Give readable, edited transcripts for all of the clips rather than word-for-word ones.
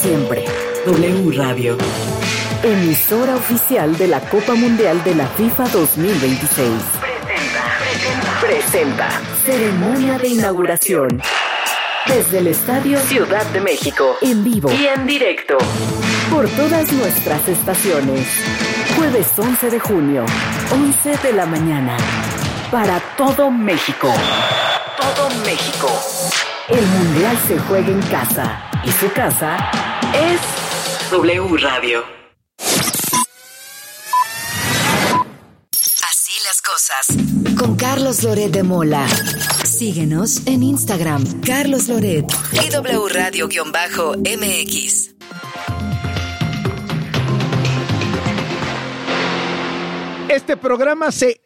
siempre. W Radio. Emisora oficial de la Copa Mundial de la FIFA 2026. Presenta. Ceremonia de inauguración. Desde el Estadio Ciudad de México. En vivo y en directo. Por todas nuestras estaciones. Jueves 11 de junio, 11 de la mañana. Para todo México. Todo México. El Mundial se juega en casa. Y su casa es W Radio. Así las cosas. Con Carlos Loret de Mola. Síguenos en Instagram, Carlos Loret y W Radio-MX. Este programa se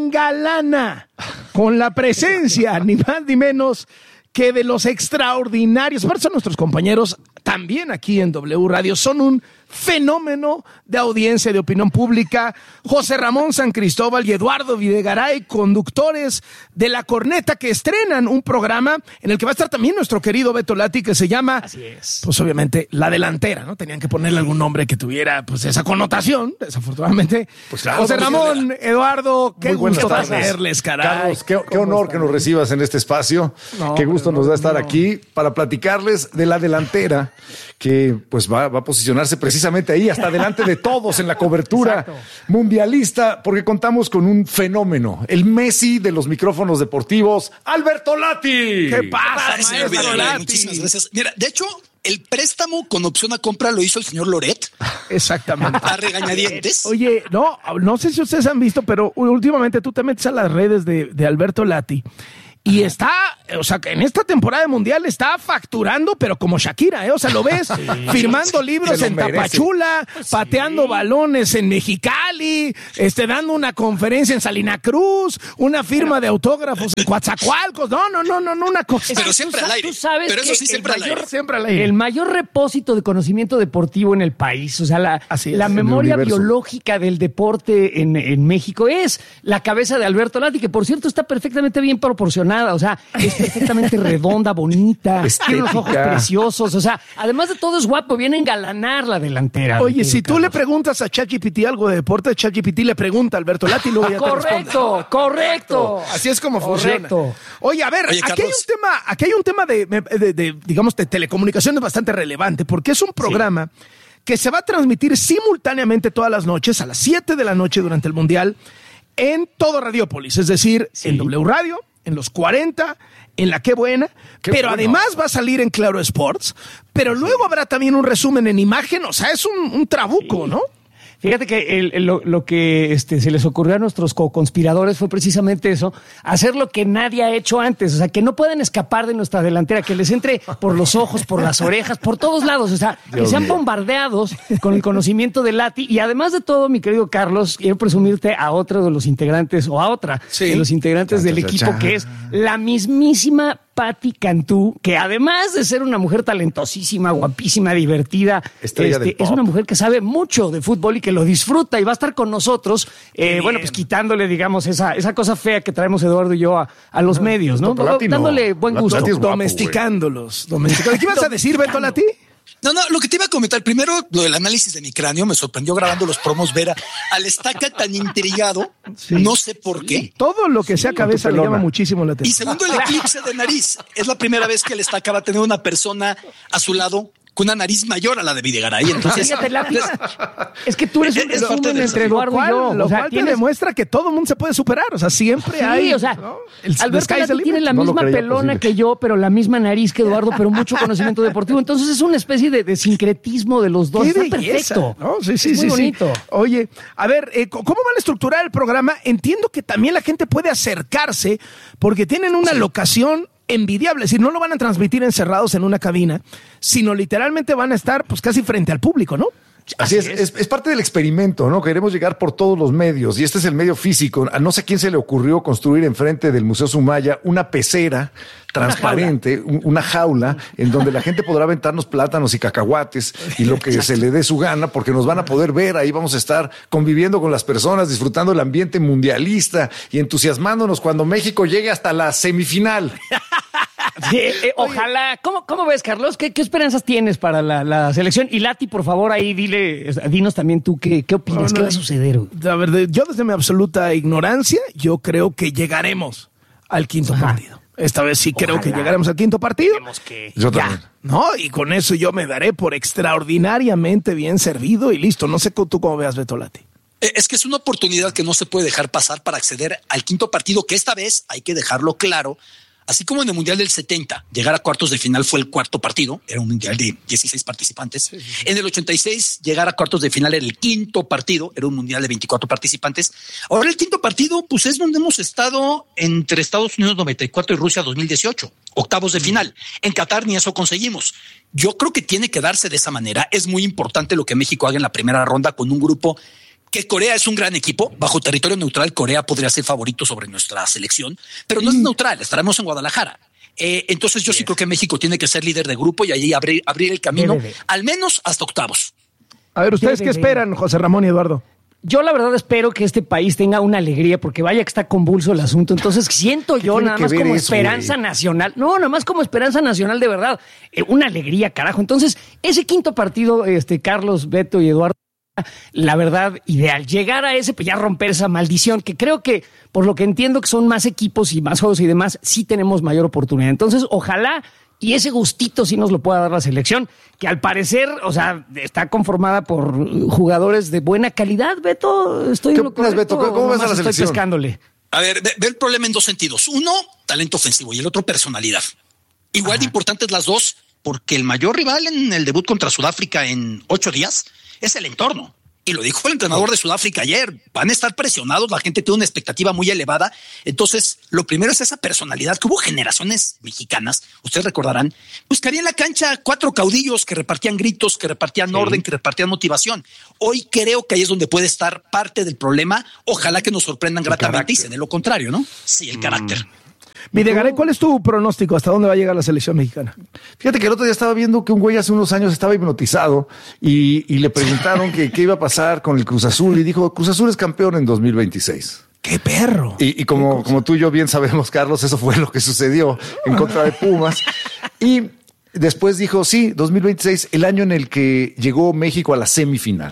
engalana con la presencia, ni más ni menos que de los extraordinarios. Aparte son nuestros compañeros también aquí en W Radio. Son un fenómeno de audiencia, de opinión pública. José Ramón San Cristóbal y Eduardo Videgaray, conductores de La Corneta, que estrenan un programa en el que va a estar también nuestro querido Beto Lati, que se llama, así es, pues obviamente, La Delantera, ¿no? Tenían que ponerle algún nombre que tuviera, pues, esa connotación, desafortunadamente. Pues claro, José Ramón, Eduardo, qué gusto verles, caray. Carlos, qué honor que nos recibas en este espacio. Qué gusto nos da estar aquí para platicarles de La Delantera, que pues va a posicionarse precisamente ahí, hasta delante de todos en la cobertura mundialista, porque contamos con un fenómeno, el Messi de los micrófonos deportivos, Alberto Lati. ¿Qué pasa, señor Lati? Muchísimas gracias. Mira, de hecho, el préstamo con opción a compra lo hizo el señor Loret. Exactamente. A regañadientes. Oye, no sé si ustedes han visto, pero últimamente tú te metes a las redes de Alberto Lati. Y está, o sea, que en esta temporada de Mundial está facturando, pero como Shakira, O sea, lo ves firmando libros en Tapachula, pateando balones en Mexicali, dando una conferencia en Salina Cruz, una firma de autógrafos en Coatzacoalcos. No, una cosa. Pero siempre al aire. Tú sabes pero eso sí, siempre al aire. El mayor repósito de conocimiento deportivo en el país, o sea, la memoria biológica del deporte en México es la cabeza de Alberto Lati, que por cierto está perfectamente bien proporcionada. O sea, es perfectamente redonda, bonita, tiene unos ojos preciosos. O sea, además de todo es guapo, viene a engalanar la delantera. Oye, si tú le preguntas a ChatGPT algo de deporte, ChatGPT le pregunta a Alberto Lati y luego ya te responde. Correcto. Así es como funciona. Oye, a ver, aquí hay un tema de, digamos, de telecomunicaciones bastante relevante, porque es un programa que se va a transmitir simultáneamente todas las noches, a las 7 de la noche durante el Mundial, en todo Radiópolis, es decir, en W Radio, en los 40, en la Qué Buena, pero además va a salir en Claro Sports, pero luego habrá también un resumen en imagen, o sea, es un trabuco, ¿no? Fíjate que lo que se les ocurrió a nuestros co-conspiradores fue precisamente eso, hacer lo que nadie ha hecho antes, o sea, que no puedan escapar de nuestra delantera, que les entre por los ojos, por las orejas, por todos lados, o sea, que sean bombardeados con el conocimiento de Lati. Y además de todo, mi querido Carlos, quiero presumirte a otro de los integrantes, o a otra de los integrantes del equipo, que es la mismísima Patti Cantú, que además de ser una mujer talentosísima, guapísima, divertida, es una mujer que sabe mucho de fútbol y que lo disfruta y va a estar con nosotros, bueno, pues quitándole, digamos, esa cosa fea que traemos Eduardo y yo a los medios, ¿no? Dándole buen gusto. Domesticándolos. ¿Qué ibas a decir, Beto Lati? No, lo que te iba a comentar, primero, lo del análisis de mi cráneo, me sorprendió grabando los promos ver al Estaca tan intrigado, no sé por qué. Todo lo que sea cabeza le llama muchísimo la atención. Y segundo, el eclipse de nariz. Es la primera vez que el Estaca va a tener una persona a su lado con una nariz mayor a la de Videgaray. Entonces, es que tú eres un resumen entre Eduardo y yo. Lo cual te demuestra que todo el mundo se puede superar. O sea, siempre hay. O sea, ¿no? Alberto Lati tiene la misma pelona que yo, pero la misma nariz que Eduardo, pero mucho conocimiento deportivo. Entonces es una especie de sincretismo de los dos. Está perfecto. ¿No? Sí, muy bonito. Oye, a ver, ¿cómo van a estructurar el programa? Entiendo que también la gente puede acercarse porque tienen una locación envidiable, es decir, no lo van a transmitir encerrados en una cabina, sino literalmente van a estar pues casi frente al público, ¿no? Así es parte del experimento, ¿no? Queremos llegar por todos los medios y este es el medio físico. A no sé quién se le ocurrió construir enfrente del Museo Sumaya una pecera transparente, una jaula en donde la gente podrá aventarnos plátanos y cacahuates y lo que se le dé su gana, porque nos van a poder ver, ahí vamos a estar conviviendo con las personas, disfrutando el ambiente mundialista y entusiasmándonos cuando México llegue hasta la semifinal. Sí, ojalá. ¿Cómo ves, Carlos? ¿Qué esperanzas tienes para la selección? Y Lati, por favor, ahí dinos también tú qué opinas, qué va a suceder. A ver, yo desde mi absoluta ignorancia, yo creo que llegaremos al quinto partido. Esta vez sí creo que llegaremos al quinto partido. Yo también. ¿No? Y con eso yo me daré por extraordinariamente bien servido y listo. No sé tú cómo veas, Beto Lati. Es que es una oportunidad que no se puede dejar pasar para acceder al quinto partido, que esta vez hay que dejarlo claro. Así como en el Mundial del 70, llegar a cuartos de final fue el cuarto partido, era un Mundial de 16 participantes. Sí. En el 86, llegar a cuartos de final era el quinto partido, era un Mundial de 24 participantes. Ahora el quinto partido, pues es donde hemos estado entre Estados Unidos 94 y Rusia 2018, octavos de final. En Qatar ni eso conseguimos. Yo creo que tiene que darse de esa manera. Es muy importante lo que México haga en la primera ronda con un grupo que Corea es un gran equipo, bajo territorio neutral. Corea podría ser favorito sobre nuestra selección, pero no es neutral, estaremos en Guadalajara. Entonces yo sí creo que México tiene que ser líder de grupo y ahí abrir el camino, al menos hasta octavos. A ver, ¿ustedes qué esperan, José Ramón y Eduardo? Yo la verdad espero que este país tenga una alegría, porque vaya que está convulso el asunto. Entonces siento yo nada más como esperanza nacional. No, nada más como esperanza nacional de verdad. Una alegría, carajo. Entonces, ese quinto partido, Carlos, Beto y Eduardo, la verdad, ideal. Llegar a ese, pues ya romper esa maldición, que creo que, por lo que entiendo que son más equipos y más juegos y demás, sí tenemos mayor oportunidad. Entonces, ojalá y ese gustito sí nos lo pueda dar la selección, que al parecer, o sea, está conformada por jugadores de buena calidad. Beto, ¿Qué opinas, Beto? ¿Cómo ves a la selección? Estoy pescándole. A ver, ve el problema en dos sentidos. Uno, talento ofensivo, y el otro, personalidad. Igual de importantes las dos, porque el mayor rival en el debut contra Sudáfrica en 8 días es el entorno. Y lo dijo el entrenador de Sudáfrica ayer, van a estar presionados, la gente tiene una expectativa muy elevada. Entonces, lo primero es esa personalidad, que hubo generaciones mexicanas, ustedes recordarán, pues que había en la cancha 4 caudillos que repartían gritos, que repartían orden, que repartían motivación. Hoy creo que ahí es donde puede estar parte del problema. Ojalá que nos sorprendan gratamente y se dé lo contrario, ¿no? Sí, el carácter. Videgaray, ¿cuál es tu pronóstico? ¿Hasta dónde va a llegar la selección mexicana? Fíjate que el otro día estaba viendo que un güey hace unos años estaba hipnotizado y le preguntaron que qué iba a pasar con el Cruz Azul y dijo, Cruz Azul es campeón en 2026. ¡Qué perro! Y como tú y yo bien sabemos, Carlos, eso fue lo que sucedió en contra de Pumas. Y después dijo, sí, 2026, el año en el que llegó México a la semifinal.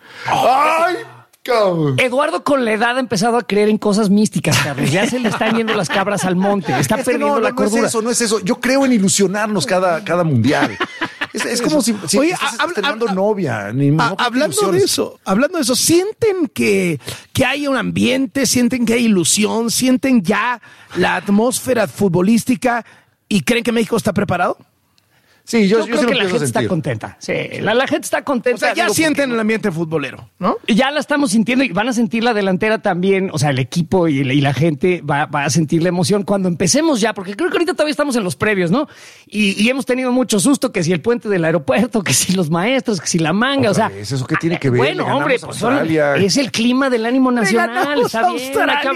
¡Ay! Eduardo con la edad ha empezado a creer en cosas místicas, Carlos. Ya se le están yendo las cabras al monte. Está perdiendo la cordura. No es eso. Yo creo en ilusionarnos cada mundial. Es como si oye, estrenando novia. Hablando de eso, ¿sienten que hay un ambiente? ¿Sienten que hay ilusión? ¿Sienten ya la atmósfera futbolística y creen que México está preparado? Sí, yo creo que la gente está contenta. Sí, la gente está contenta. O sea, ya sienten el ambiente futbolero, ¿no? Ya la estamos sintiendo y van a sentir la delantera también. O sea, el equipo y la gente va a sentir la emoción cuando empecemos ya, porque creo que ahorita todavía estamos en los previos, ¿no? Y hemos tenido mucho susto, que si el puente del aeropuerto, que si los maestros, que si la manga, o sea. ¿Eso qué tiene que ver? Bueno, hombre, pues es el clima del ánimo nacional. Está bien,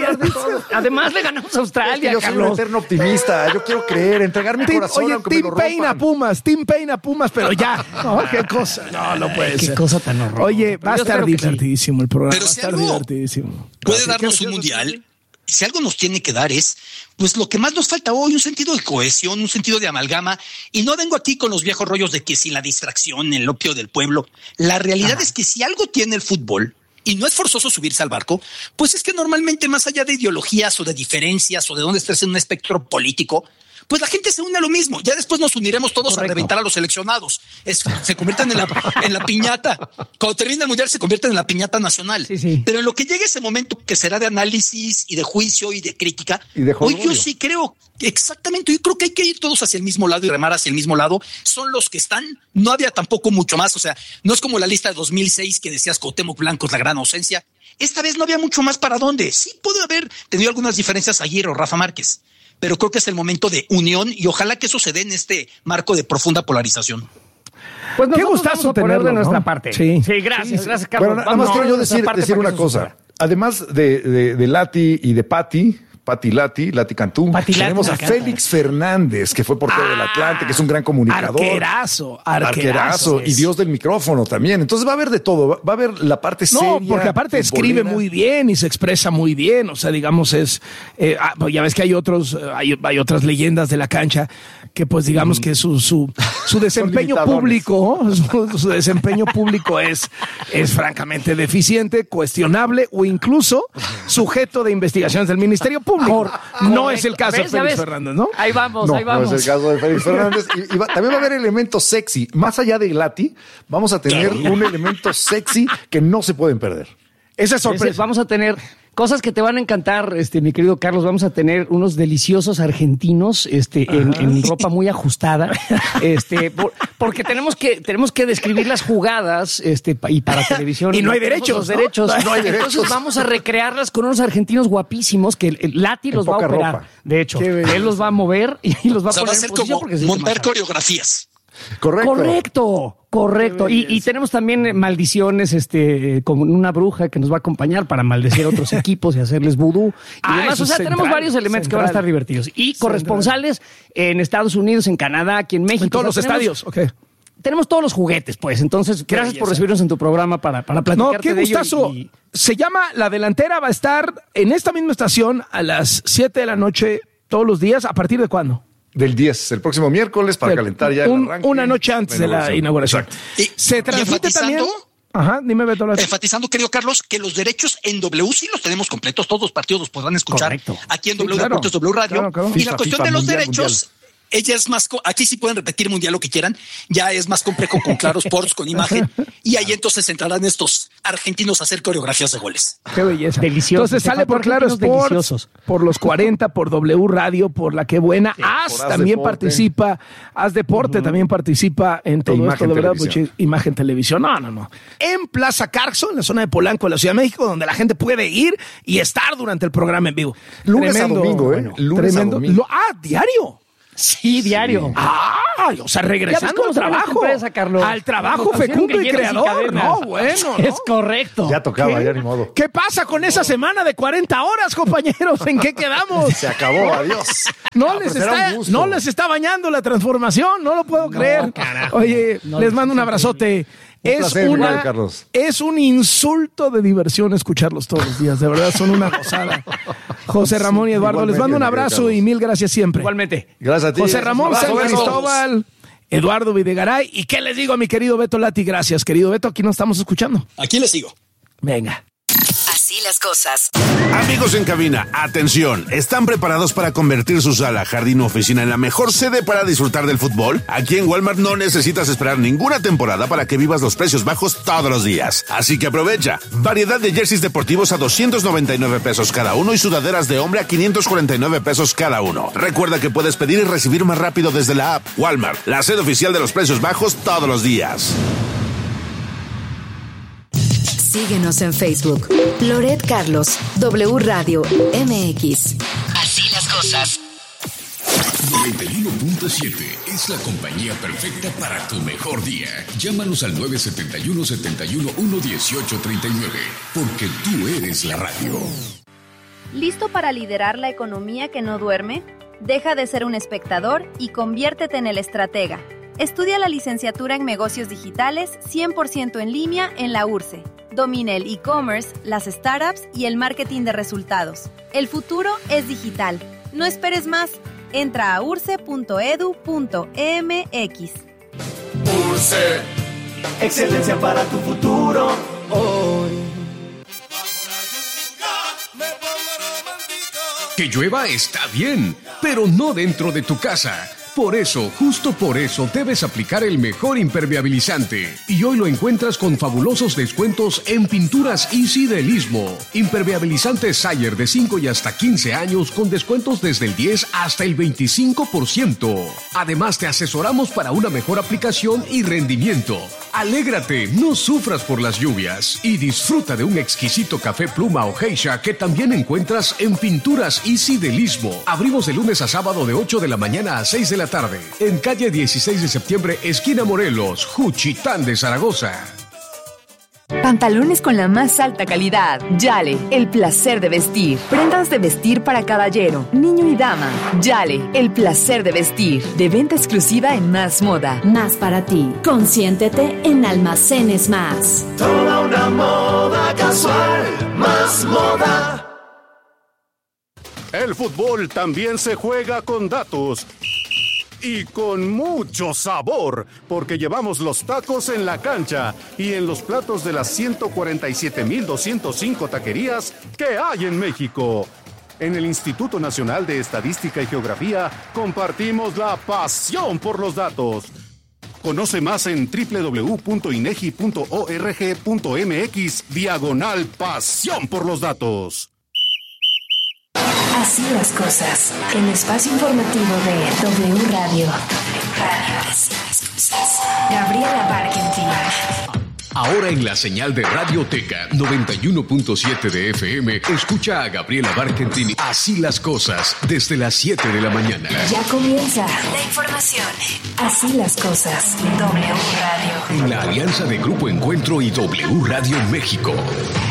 además le ganamos a Australia, yo soy un eterno optimista. Yo quiero creer, entregar mi corazón, aunque me lo rompan. Team Pain a Pumas, pero ya. No, qué cosa. No puede ser. Qué cosa tan horrorosa. Oye, va a estar divertidísimo el programa. Pero si algo puede darnos un mundial, si algo nos tiene que dar es, pues lo que más nos falta hoy, un sentido de cohesión, un sentido de amalgama. Y no vengo aquí con los viejos rollos de que si la distracción, el opio del pueblo. La realidad es que si algo tiene el fútbol, y no es forzoso subirse al barco, pues es que normalmente más allá de ideologías o de diferencias o de dónde estés en un espectro político, pues la gente se une a lo mismo. Ya después nos uniremos todos a reventar a los seleccionados. Se convierten en la piñata. Cuando termina el mundial se convierten en la piñata nacional. Sí. Pero en lo que llegue ese momento que será de análisis y de juicio y de crítica, hoy yo sí creo, exactamente, yo creo que hay que ir todos hacia el mismo lado y remar hacia el mismo lado. Son los que están, no había tampoco mucho más. O sea, no es como la lista de 2006 que decías Cuauhtémoc Blanco es la gran ausencia. Esta vez no había mucho más para dónde. Sí puede haber tenido algunas diferencias ayer o Rafa Márquez, pero creo que es el momento de unión y ojalá que eso se dé en este marco de profunda polarización. Pues qué gustazo tenerlo de nuestra parte. Sí, gracias, Carlos. Bueno, nada más quiero yo decir una cosa. Además de Lati y de Pati Lati Cantú, tenemos a Félix Fernández, que fue portero del Atlante, que es un gran comunicador. Arquerazo. Y Dios del micrófono también. Entonces va a haber de todo. Va a haber la parte seria. No, porque aparte escribe muy bien y se expresa muy bien. O sea, digamos, ya ves que hay otras leyendas de la cancha que pues digamos que su desempeño público, su desempeño público es francamente deficiente, cuestionable o incluso sujeto de investigaciones del Ministerio Público. No es el caso de Félix Fernández, ¿no? Ahí vamos. No es el caso de Félix Fernández. También va a haber elementos sexy. Más allá de Lati, vamos a tener un elemento sexy que no se pueden perder. Esa es sorpresa. Vamos a tener cosas que te van a encantar, mi querido Carlos. Vamos a tener unos deliciosos argentinos, en ropa muy ajustada, porque tenemos que describir las jugadas, y para televisión. Y no hay derechos. Los derechos. No hay derechos. Entonces vamos a recrearlas con unos argentinos guapísimos que el Lati los va a operar. Ropa. De hecho, él los va a mover y los va a poner va a ser en posición como montar coreografías. Correcto. Y tenemos también maldiciones, como una bruja que nos va a acompañar para maldecir a otros equipos y hacerles vudú. Y demás. O sea, tenemos varios elementos que van a estar divertidos. Y corresponsales en Estados Unidos, en Canadá, aquí en México. En todos los estadios. Okay. Tenemos todos los juguetes, pues. Entonces, gracias por recibirnos en tu programa para platicarte de ello. No, qué gustazo. Se llama La Delantera, va a estar en esta misma estación a las 7 de la noche todos los días. ¿A partir de cuándo? Del 10, el próximo miércoles, para calentar ya el arranque. Una noche antes de la inauguración. Se transmite también. Ajá, dime, Beto. Enfatizando, querido Carlos, que los derechos en W sí los tenemos completos. Todos los partidos los podrán escuchar aquí en W Deportes, W Radio. Claro. Y la cuestión de los derechos. Ella es más, aquí sí pueden repetir mundial lo que quieran, ya es más complejo con Claro Sports, con imagen, y ahí entonces entrarán estos argentinos a hacer coreografías de goles. Qué belleza. Delicioso. Entonces sale por Claro Sports, deliciosos. Por los 40, por W Radio, por La Que Buena. Sí, también Deporte. Participa, Haz Deporte también participa en todo esto, de verdad, Imagen Televisión. No. En Plaza Carso, en la zona de Polanco, en la Ciudad de México, donde la gente puede ir y estar durante el programa en vivo. Lunes a domingo, Lunes a domingo. Diario. Sí, diario. O sea, regresando al trabajo. Empresa, Carlos. Al trabajo fecundo y creador. No, bueno. Es correcto. Ya tocaba, ya ni modo. ¿Qué pasa con esa semana de 40 horas, compañeros? ¿En qué quedamos? Se acabó, adiós. No les está bañando la transformación, no lo puedo creer. Carajo. Oye, les mando un abrazote. Es un insulto de diversión escucharlos todos los días. De verdad, son una gozada. José Ramón y Eduardo, les mando un abrazo y mil gracias siempre. Igualmente. Gracias a ti. José Ramón, San Cristóbal, Eduardo Videgaray. ¿Y qué les digo a mi querido Beto Lati? Gracias, querido Beto. Aquí nos estamos escuchando. Aquí les sigo. Venga. Así las cosas. Amigos en cabina, atención. ¿Están preparados para convertir su sala, jardín o oficina en la mejor sede para disfrutar del fútbol? Aquí en Walmart no necesitas esperar ninguna temporada para que vivas los precios bajos todos los días. Así que aprovecha. Variedad de jerseys deportivos a 299 pesos cada uno y sudaderas de hombre a 549 pesos cada uno. Recuerda que puedes pedir y recibir más rápido desde la app. Walmart, la sede oficial de los precios bajos todos los días. Síguenos en Facebook. Loret Carlos, W Radio MX. Así las cosas. 91.7 es la compañía perfecta para tu mejor día. Llámanos al 971-71-11839, porque tú eres la radio. ¿Listo para liderar la economía que no duerme? Deja de ser un espectador y conviértete en el estratega. Estudia la licenciatura en negocios digitales 100% en línea en la URSE. Domina el e-commerce, las startups y el marketing de resultados. El futuro es digital. No esperes más. Entra a urse.edu.mx. URSE. Excelencia para tu futuro. Hoy. Que llueva está bien, pero no dentro de tu casa. Por eso, justo por eso, debes aplicar el mejor impermeabilizante. Y hoy lo encuentras con fabulosos descuentos en Pinturas Easy del Istmo. Impermeabilizante Sayer de 5 y hasta 15 años con descuentos desde el 10 hasta el 25%. Además, te asesoramos para una mejor aplicación y rendimiento. Alégrate, no sufras por las lluvias y disfruta de un exquisito café pluma o geisha que también encuentras en Pinturas Easy del Istmo. Abrimos de lunes a sábado de 8 de la mañana a 6 de la tarde. En calle 16 de septiembre, esquina Morelos, Juchitán de Zaragoza. Pantalones con la más alta calidad. Yale, el placer de vestir. Prendas de vestir para caballero, niño y dama. Yale, el placer de vestir. De venta exclusiva en Más Moda. Más para ti. Consiéntete en Almacenes Más. Toda una moda casual. Más Moda. El fútbol también se juega con datos. y con mucho sabor, porque llevamos los tacos en la cancha y en los platos de las 147,205 taquerías que hay en México. En el Instituto Nacional de Estadística y Geografía compartimos la pasión por los datos. Conoce más en www.inegi.org.mx/pasión por los datos. Así las cosas, el espacio informativo de W Radio. Así las cosas. Gabriela Barkentin. Ahora en la señal de Radioteca 91.7 de FM, escucha a Gabriela Barkentin Así las cosas, desde las 7 de la mañana. Ya comienza la información. Así las cosas, W Radio. En la alianza de Grupo Encuentro y W Radio México.